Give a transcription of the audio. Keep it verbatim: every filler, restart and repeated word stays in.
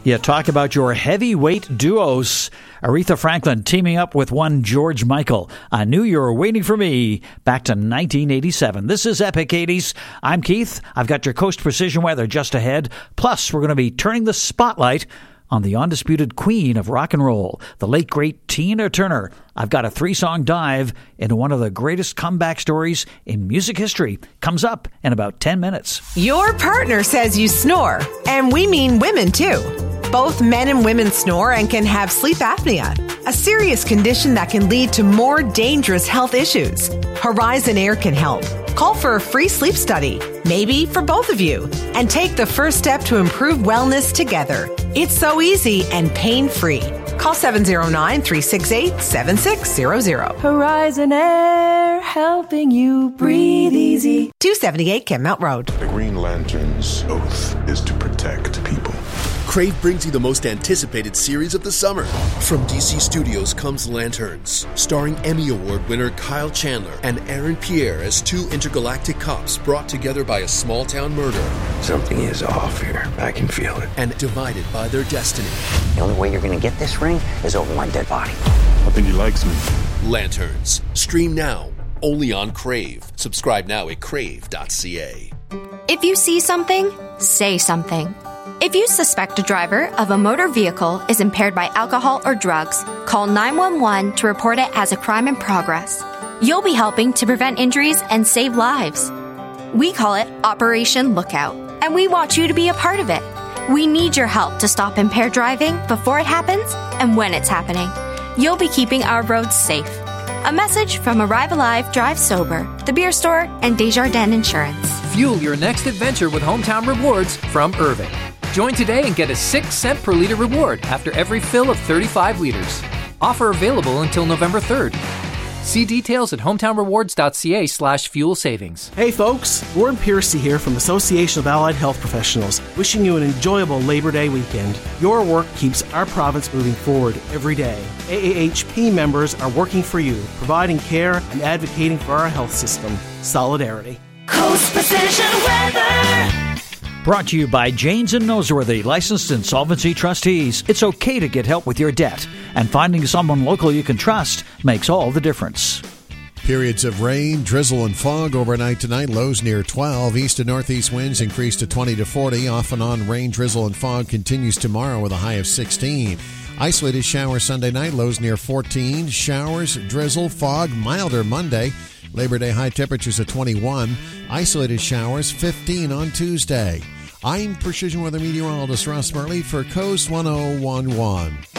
You talk about your heavyweight duos. Aretha Franklin teaming up with one George Michael. I Knew You Were Waiting for Me, back to nineteen eighty-seven. This is Epic eighties. I'm Keith. I've got your Coast Precision weather just ahead. Plus, we're going to be turning the spotlight on the undisputed queen of rock and roll, the late, great Tina Turner. I've got a three-song dive into one of the greatest comeback stories in music history. Comes up in about ten minutes. Your partner says you snore, and we mean women too. Both men and women snore and can have sleep apnea, a serious condition that can lead to more dangerous health issues. Horizon Air can help. Call for a free sleep study, maybe for both of you, and take the first step to improve wellness together. It's so easy and pain-free. Call seven oh nine, three six eight, seven six zero zero. Horizon Air, helping you breathe easy. two seventy-eight Kenmount Road. The Green Lantern's oath is to protect people. Crave brings you the most anticipated series of the summer. From D C Studios comes Lanterns, starring Emmy Award winner Kyle Chandler and Aaron Pierre as two intergalactic cops brought together by a small-town murder. Something is off here. I can feel it. And divided by their destiny. The only way you're going to get this ring is over my dead body. I think he likes me. Lanterns. Stream now. Only on Crave. Subscribe now at crave dot c a. If you see something, say something. If you suspect a driver of a motor vehicle is impaired by alcohol or drugs, call nine one one to report it as a crime in progress. You'll be helping to prevent injuries and save lives. We call it Operation Lookout, and we want you to be a part of it. We need your help to stop impaired driving before it happens and when it's happening. You'll be keeping our roads safe. A message from Arrive Alive, Drive Sober, The Beer Store, and Desjardins Insurance. Fuel your next adventure with Hometown Rewards from Irving. Join today and get a six cent per liter reward after every fill of thirty-five liters. Offer available until November third. See details at hometownrewards.ca slash fuel savings. Hey folks, Ward Piercy here from Association of Allied Health Professionals, wishing you an enjoyable Labor Day weekend. Your work keeps our province moving forward every day. A A H P members are working for you, providing care and advocating for our health system. Solidarity. Coast Precision Weather. Brought to you by Janes and Noseworthy, licensed insolvency trustees. It's okay to get help with your debt, and finding someone local you can trust makes all the difference. Periods of rain, drizzle, and fog overnight tonight. Lows near twelve. East to northeast winds increase to twenty to forty. Off and on rain, drizzle, and fog continues tomorrow with a high of sixteen. Isolated showers Sunday night. Lows near fourteen. Showers, drizzle, fog, milder Monday. Labor Day high temperatures of twenty-one. Isolated showers fifteen on Tuesday. I'm Precision Weather Meteorologist Ross Murley for Coast one oh one one.